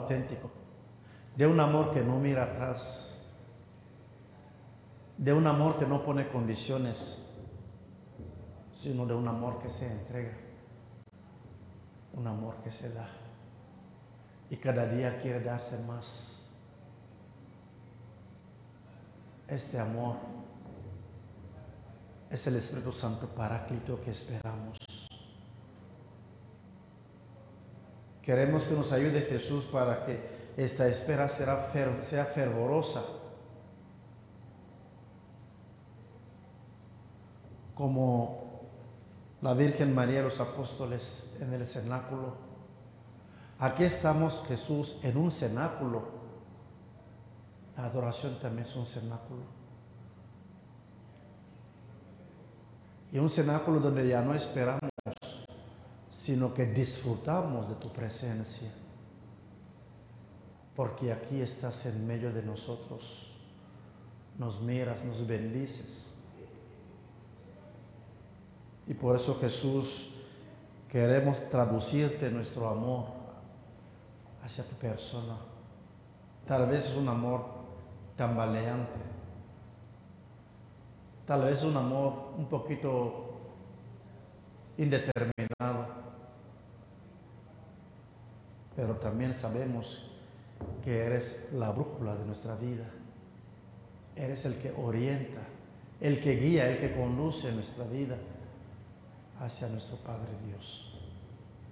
auténtico, de un amor que no mira atrás, de un amor que no pone condiciones, sino de un amor que se entrega, un amor que se da y cada día quiere darse más. Este amor es el Espíritu Santo Paráclito que esperamos. Queremos que nos ayude Jesús para que esta espera sea fervorosa, como la Virgen María y los apóstoles en el cenáculo. Aquí estamos, Jesús, en un cenáculo. La adoración también es un cenáculo. Y un cenáculo donde ya no esperamos, sino que disfrutamos de tu presencia. Porque aquí estás en medio de nosotros. Nos miras, nos bendices. Y por eso, Jesús, queremos traducirte nuestro amor hacia tu persona. Tal vez es un amor tambaleante. Tal vez es un amor un poquito indeterminado. Pero también sabemos que eres la brújula de nuestra vida. Eres el que orienta, el que guía, el que conduce nuestra vida hacia nuestro Padre Dios.